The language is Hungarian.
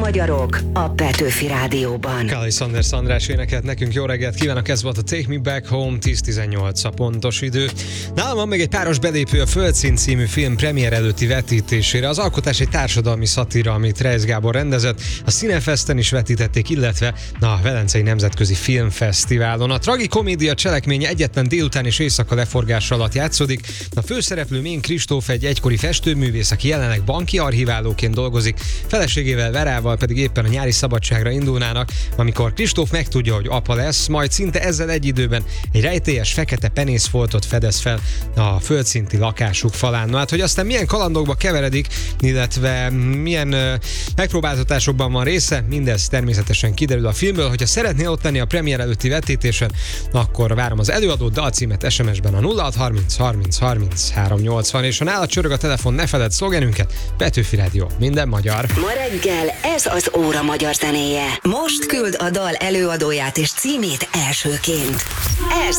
magyarok a Petőfi Rádióban. Kálai Sanders András énekelt nekünk, jó reggelt kívánok, ez volt a Take Me Back Home, 10:18 a pontos idő. Nálam van még egy páros belépő a Földszín című film premier előtti vetítésére. Az alkotás egy társadalmi szatíra, amit Reisz Gábor rendezett, a Cinefesten is vetítették, illetve a Velencei Nemzetközi Filmfesztiválon. A tragikomédia cselekménye egyetlen délután és éjszaka leforgása alatt játszódik. A főszereplő Mén Kristóf egy egykori festőművész, aki jelenleg banki archiválóként dolgozik, feleségével Verával pedig éppen a nyári szabadságra indulnának, amikor Kristóf megtudja, hogy apa lesz, majd szinte ezzel egy időben egy rejtélyes fekete penészfoltot fedez fel a földszinti lakásuk falán. Na hát, hogy aztán milyen kalandokba keveredik, illetve milyen megpróbáltatásokban van része, mindez természetesen kiderül a filmből. Hogyha szeretnél ott lenni a premier előtti vetítésen, akkor várom az előadó dalcímet SMS-ben a 0630 30 30 380, és ha nálad csörög a telefon, ne feledd szlogenünket, Petőfi Rádió, minden magyar. Ma reggel ez az óra magyar zenéje. Most küld a dal előadóját és címét elsőként. Ez